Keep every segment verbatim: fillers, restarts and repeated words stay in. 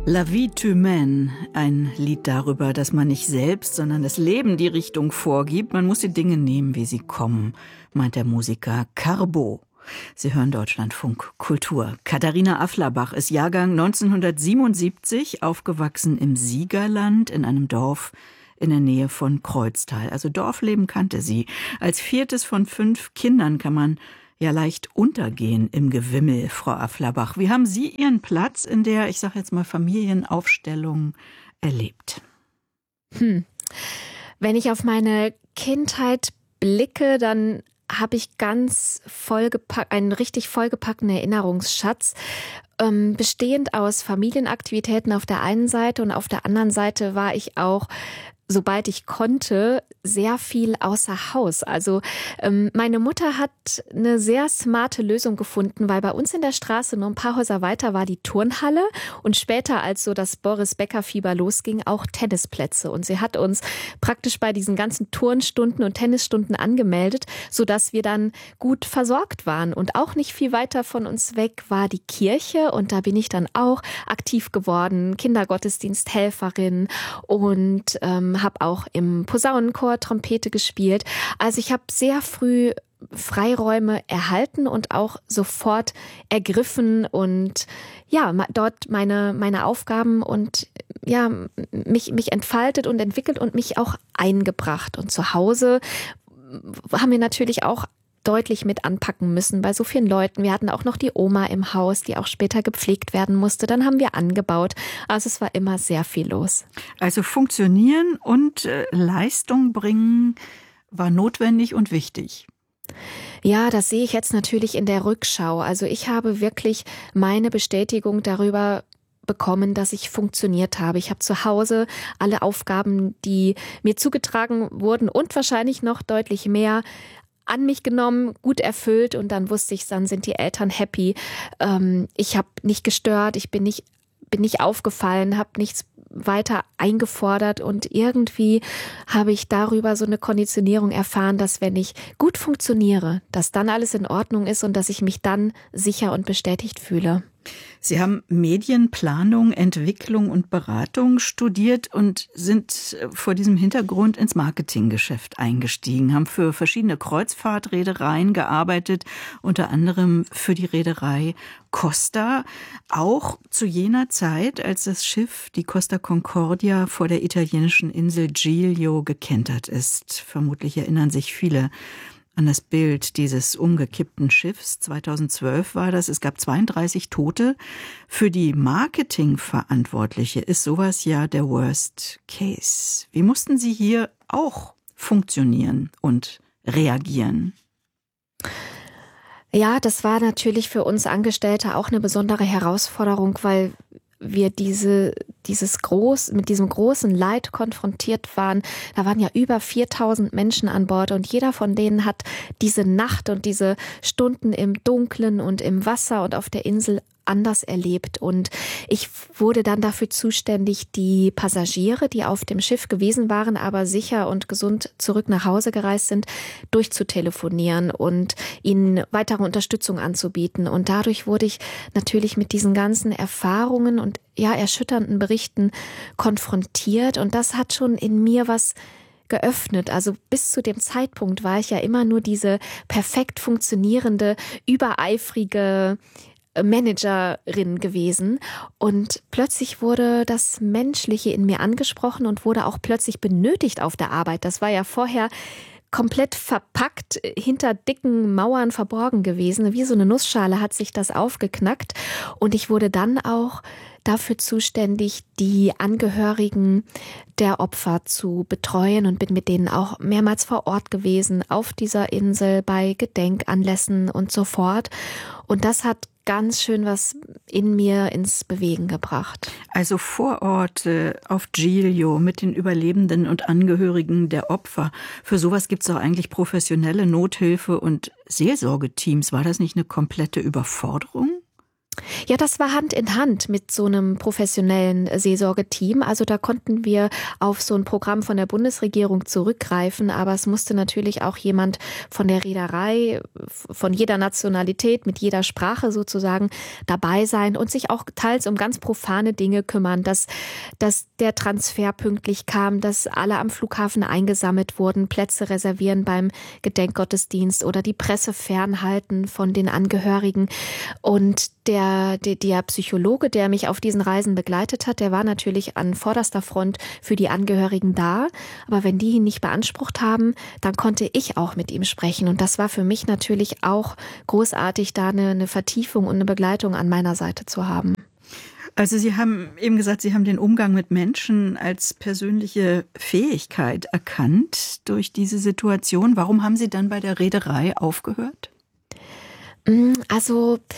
La vie humaine, ein Lied darüber, dass man nicht selbst, sondern das Leben die Richtung vorgibt. Man muss die Dinge nehmen, wie sie kommen, meint der Musiker Carbo. Sie hören Deutschlandfunk Kultur. Katharina Afflerbach ist Jahrgang neunzehnhundertsiebenundsiebzig, aufgewachsen im Siegerland in einem Dorf in der Nähe von Kreuztal. Also Dorfleben kannte sie. Als viertes von fünf Kindern kann man ja leicht untergehen im Gewimmel, Frau Afflerbach. Wie haben Sie Ihren Platz in der, ich sage jetzt mal, Familienaufstellung erlebt? Hm. Wenn ich auf meine Kindheit blicke, dann habe ich ganz vollgepackt, einen richtig vollgepackten Erinnerungsschatz, ähm, bestehend aus Familienaktivitäten auf der einen Seite und auf der anderen Seite war ich auch, sobald ich konnte, sehr viel außer Haus. Also ähm, meine Mutter hat eine sehr smarte Lösung gefunden, weil bei uns in der Straße nur ein paar Häuser weiter war die Turnhalle und später, als so das Boris-Becker-Fieber losging, auch Tennisplätze. Und sie hat uns praktisch bei diesen ganzen Turnstunden und Tennisstunden angemeldet, sodass wir dann gut versorgt waren. Und auch nicht viel weiter von uns weg war die Kirche und da bin ich dann auch aktiv geworden, Kindergottesdiensthelferin und ähm, habe auch im Posaunenchor Trompete gespielt. Also ich habe sehr früh Freiräume erhalten und auch sofort ergriffen und ja, dort meine meine Aufgaben und ja, mich mich entfaltet und entwickelt und mich auch eingebracht. Und zu Hause haben wir natürlich auch deutlich mit anpacken müssen bei so vielen Leuten. Wir hatten auch noch die Oma im Haus, die auch später gepflegt werden musste. Dann haben wir angebaut. Also es war immer sehr viel los. Also funktionieren und äh, Leistung bringen war notwendig und wichtig. Ja, das sehe ich jetzt natürlich in der Rückschau. Also ich habe wirklich meine Bestätigung darüber bekommen, dass ich funktioniert habe. Ich habe zu Hause alle Aufgaben, die mir zugetragen wurden und wahrscheinlich noch deutlich mehr an mich genommen, gut erfüllt und dann wusste ich, dann sind die Eltern happy. Ähm, ich habe nicht gestört, ich bin nicht, bin nicht aufgefallen, habe nichts weiter eingefordert und irgendwie habe ich darüber so eine Konditionierung erfahren, dass wenn ich gut funktioniere, dass dann alles in Ordnung ist und dass ich mich dann sicher und bestätigt fühle. Sie haben Medienplanung, Entwicklung und Beratung studiert und sind vor diesem Hintergrund ins Marketinggeschäft eingestiegen, haben für verschiedene Kreuzfahrtreedereien gearbeitet, unter anderem für die Reederei Costa, auch zu jener Zeit, als das Schiff, die Costa Concordia, vor der italienischen Insel Giglio gekentert ist. Vermutlich erinnern sich viele an das Bild dieses umgekippten Schiffs. zweitausendzwölf war das. Es gab zweiunddreißig Tote. Für die Marketingverantwortliche ist sowas ja der Worst Case. Wie mussten Sie hier auch funktionieren und reagieren? Ja, das war natürlich für uns Angestellte auch eine besondere Herausforderung, weil wir diese, dieses groß, mit diesem großen Leid konfrontiert waren. Da waren ja über viertausend Menschen an Bord und jeder von denen hat diese Nacht und diese Stunden im Dunkeln und im Wasser und auf der Insel anders erlebt. Und ich wurde dann dafür zuständig, die Passagiere, die auf dem Schiff gewesen waren, aber sicher und gesund zurück nach Hause gereist sind, durchzutelefonieren und ihnen weitere Unterstützung anzubieten. Und dadurch wurde ich natürlich mit diesen ganzen Erfahrungen und ja, erschütternden Berichten konfrontiert. Und das hat schon in mir was geöffnet. Also bis zu dem Zeitpunkt war ich ja immer nur diese perfekt funktionierende, übereifrige Managerin gewesen und plötzlich wurde das Menschliche in mir angesprochen und wurde auch plötzlich benötigt auf der Arbeit. Das war ja vorher komplett verpackt, hinter dicken Mauern verborgen gewesen. Wie so eine Nussschale hat sich das aufgeknackt und ich wurde dann auch dafür zuständig, die Angehörigen der Opfer zu betreuen und bin mit denen auch mehrmals vor Ort gewesen, auf dieser Insel, bei Gedenkanlässen und so fort. Und das hat ganz schön was in mir ins Bewegen gebracht. Also vor Ort äh, auf Giglio mit den Überlebenden und Angehörigen der Opfer. Für sowas gibt es doch eigentlich professionelle Nothilfe und Seelsorgeteams. War das nicht eine komplette Überforderung? Ja, das war Hand in Hand mit so einem professionellen Seelsorgeteam. Also da konnten wir auf so ein Programm von der Bundesregierung zurückgreifen, aber es musste natürlich auch jemand von der Reederei, von jeder Nationalität, mit jeder Sprache sozusagen dabei sein und sich auch teils um ganz profane Dinge kümmern, dass, dass der Transfer pünktlich kam, dass alle am Flughafen eingesammelt wurden, Plätze reservieren beim Gedenkgottesdienst oder die Presse fernhalten von den Angehörigen. Und Der, der, der Psychologe, der mich auf diesen Reisen begleitet hat, der war natürlich an vorderster Front für die Angehörigen da. Aber wenn die ihn nicht beansprucht haben, dann konnte ich auch mit ihm sprechen. Und das war für mich natürlich auch großartig, da eine, eine Vertiefung und eine Begleitung an meiner Seite zu haben. Also Sie haben eben gesagt, Sie haben den Umgang mit Menschen als persönliche Fähigkeit erkannt durch diese Situation. Warum haben Sie dann bei der Reederei aufgehört? Also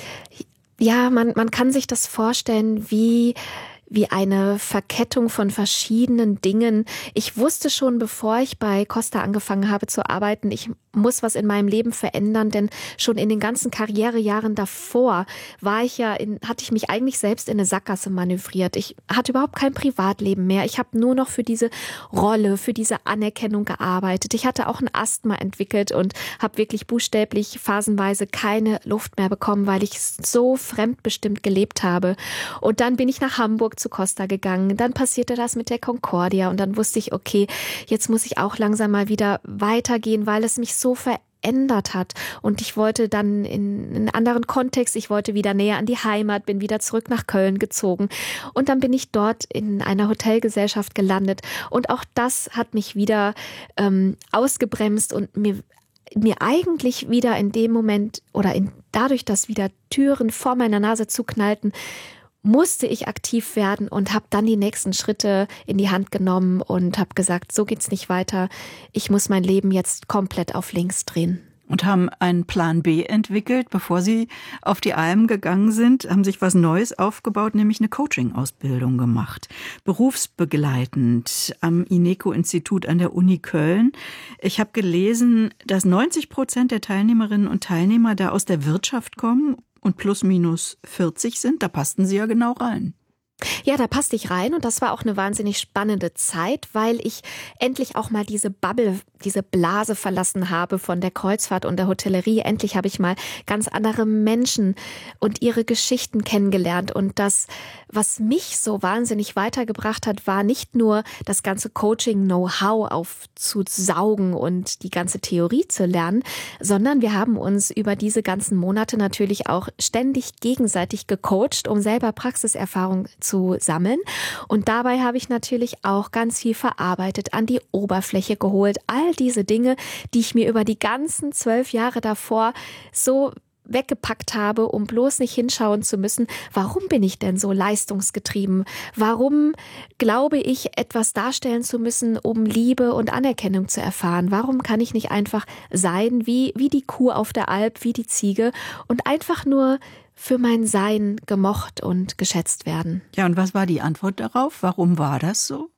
ja, man, man kann sich das vorstellen wie, wie eine Verkettung von verschiedenen Dingen. Ich wusste schon, bevor ich bei Costa angefangen habe zu arbeiten, ich muss was in meinem Leben verändern, denn schon in den ganzen Karrierejahren davor war ich ja in, hatte ich mich eigentlich selbst in eine Sackgasse manövriert. Ich hatte überhaupt kein Privatleben mehr. Ich habe nur noch für diese Rolle, für diese Anerkennung gearbeitet. Ich hatte auch ein Asthma entwickelt und habe wirklich buchstäblich phasenweise keine Luft mehr bekommen, weil ich so fremdbestimmt gelebt habe. Und dann bin ich nach Hamburg zu Costa gegangen. Dann passierte das mit der Concordia und dann wusste ich, okay, jetzt muss ich auch langsam mal wieder weitergehen, weil es mich so verändert hat. Und ich wollte dann in einen anderen Kontext, ich wollte wieder näher an die Heimat, bin wieder zurück nach Köln gezogen. Und dann bin ich dort in einer Hotelgesellschaft gelandet. Und auch das hat mich wieder ähm, ausgebremst und mir mir eigentlich wieder in dem Moment oder in, dadurch, dass wieder Türen vor meiner Nase zuknallten, musste ich aktiv werden und habe dann die nächsten Schritte in die Hand genommen und habe gesagt, so geht's nicht weiter. Ich muss mein Leben jetzt komplett auf links drehen. Und haben einen Plan B entwickelt, bevor Sie auf die Alm gegangen sind, haben sich was Neues aufgebaut, nämlich eine Coaching-Ausbildung gemacht. Berufsbegleitend am INECO-Institut an der Uni Köln. Ich habe gelesen, dass neunzig Prozent der Teilnehmerinnen und Teilnehmer da aus der Wirtschaft kommen und plus minus vierzig sind. Da passten Sie ja genau rein. Ja, da passte ich rein und das war auch eine wahnsinnig spannende Zeit, weil ich endlich auch mal diese Bubble, diese Blase verlassen habe von der Kreuzfahrt und der Hotellerie. Endlich habe ich mal ganz andere Menschen und ihre Geschichten kennengelernt. Und das, was mich so wahnsinnig weitergebracht hat, war nicht nur das ganze Coaching-Know-how aufzusaugen und die ganze Theorie zu lernen, sondern wir haben uns über diese ganzen Monate natürlich auch ständig gegenseitig gecoacht, um selber Praxiserfahrung zu zu sammeln. Und dabei habe ich natürlich auch ganz viel verarbeitet, an die Oberfläche geholt. All diese Dinge, die ich mir über die ganzen zwölf Jahre davor so weggepackt habe, um bloß nicht hinschauen zu müssen, warum bin ich denn so leistungsgetrieben? Warum glaube ich, etwas darstellen zu müssen, um Liebe und Anerkennung zu erfahren? Warum kann ich nicht einfach sein wie, wie die Kuh auf der Alp, wie die Ziege und einfach nur für mein Sein gemocht und geschätzt werden? Ja, und was war die Antwort darauf? Warum war das so?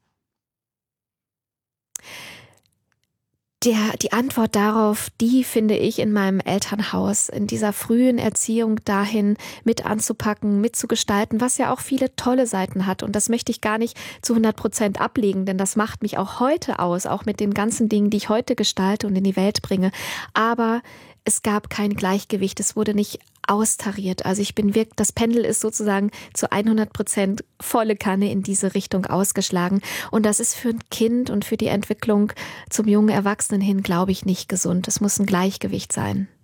Der, die Antwort darauf, die finde ich in meinem Elternhaus, in dieser frühen Erziehung dahin mit anzupacken, mitzugestalten, was ja auch viele tolle Seiten hat. Und das möchte ich gar nicht zu hundert Prozent ablegen, denn das macht mich auch heute aus, auch mit den ganzen Dingen, die ich heute gestalte und in die Welt bringe. Aber es gab kein Gleichgewicht, es wurde nicht austariert. Also ich bin wirklich, das Pendel ist sozusagen zu hundert Prozent volle Kanne in diese Richtung ausgeschlagen. Und das ist für ein Kind und für die Entwicklung zum jungen Erwachsenen hin, glaube ich, nicht gesund. Es muss ein Gleichgewicht sein.